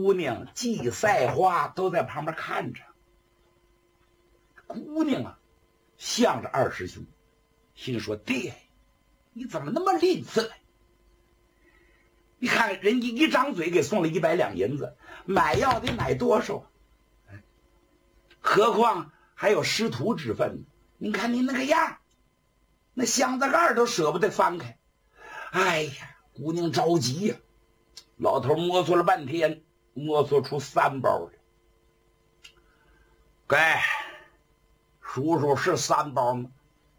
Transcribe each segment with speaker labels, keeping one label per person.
Speaker 1: 姑娘季赛花都在旁边看着。姑娘啊，向着二师兄，心说：爹，你怎么那么吝啬呢？你看人家一张嘴给送了100两银子，买药得买多少？何况还有师徒之分呢。你看你那个样，那箱子盖都舍不得翻开。哎呀，姑娘着急呀。老头摸索了半天，摸索出3包来。该，叔叔是3包吗？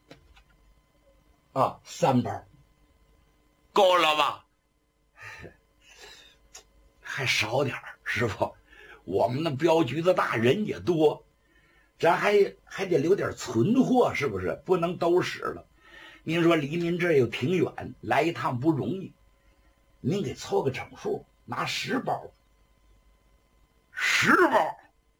Speaker 1: 啊，3包，够了吧？还少点儿，师傅，我们那镖局子大，人也多，咱还得留点存货，是不是？不能都使了。您说离您这儿又挺远，来一趟不容易，您给凑个整数，拿10包。10包，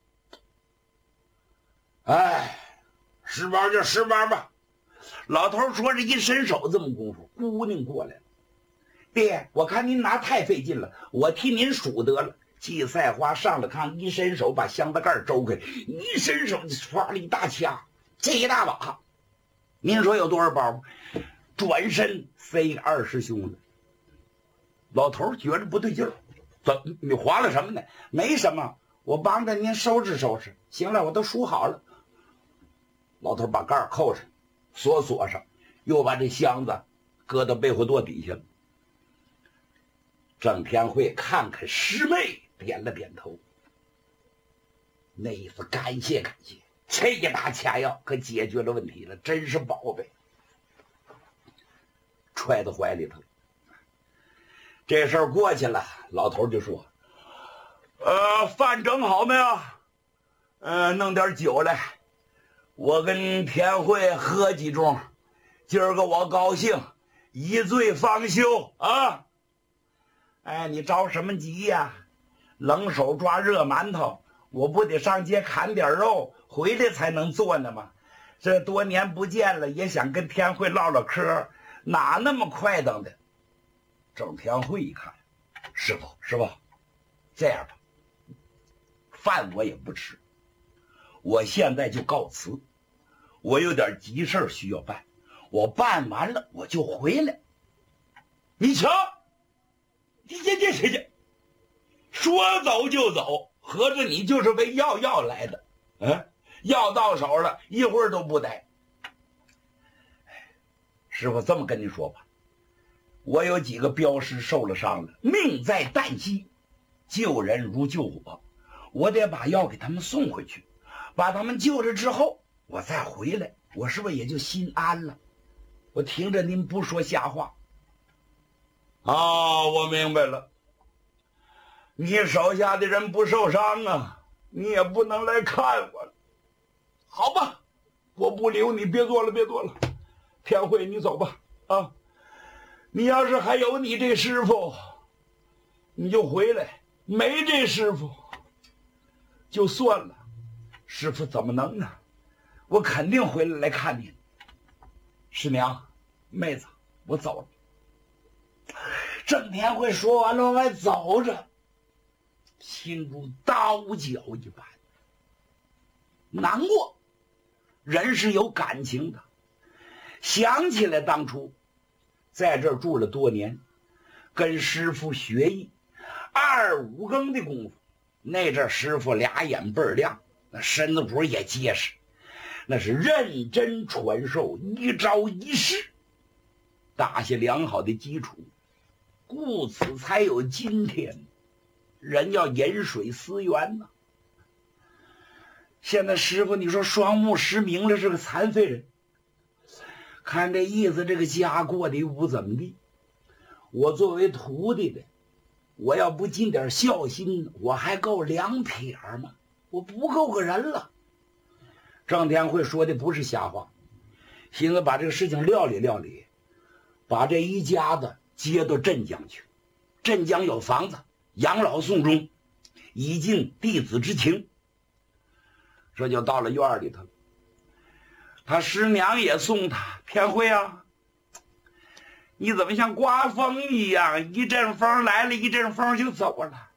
Speaker 1: 哎，10包就10包吧。老头说着一伸手，这么功夫，姑娘过来了。爹，我看您拿太费劲了，我替您数得了。季赛花上了炕，一伸手把箱子盖周开，一伸手就抓了一大掐，这一大把。您说有多少包？转身塞给二师兄了。老头觉着不对劲儿，怎么你划了什么呢？没什么，我帮着您收拾收拾。行了，我都数好了。老头把盖扣上，锁上，又把这箱子搁到被窝垛底下了。郑天惠看看师妹，点了点头，那意思感谢感谢，这一大掐药可解决了问题了，真是宝贝，揣到怀里头。这事儿过去了，老头就说：饭整好没有？弄点酒来，我跟天惠喝几盅，今儿个我高兴，一醉方休啊！哎，你着什么急呀？冷手抓热馒头，我不得上街砍点肉，回来才能做呢吗？这多年不见了，也想跟天惠唠唠嗑，哪那么快等的？郑天惠一看，师傅，这样吧，饭我也不吃，我现在就告辞，我有点急事需要办，我办完了我就回来。你瞧，这，说走就走，合着你就是为药来的，药到手了，一会儿都不待。师傅这么跟你说吧，我有几个镖师受了伤了，命在旦夕，救人如救火，我得把药给他们送回去，把他们救了之后，我再回来，我是不是也就心安了？我听着您不说瞎话。我明白了，你手下的人不受伤啊，你也不能来看我了。好吧，我不留你，别做了。天惠，你走吧啊！你要是还有你这师傅，你就回来；没这师傅，就算了。师傅怎么能呢？我肯定回来看你。师娘，妹子，我走了。郑天惠说完了，还走着，心如刀绞一般，难过。人是有感情的，想起来当初在这儿住了多年，跟师傅学艺，2、5更的功夫，那阵师傅俩眼倍儿亮，那身子骨也结实，那是认真传授，一招一式，打下良好的基础，故此才有今天。人要饮水思源呐。现在师傅你说双目失明了，是个残废人，看这意思这个家过得又不怎么地，我作为徒弟的，我要不尽点孝心，我还够2撇吗？我不够个人了。郑天惠说的不是瞎话，寻思把这个事情料理，把这一家子接到镇江去。镇江有房子，养老送终，以尽弟子之情。这就到了院里头了，他师娘也送他。天惠啊，你怎么像刮风一样，一阵风来了，一阵风就走了？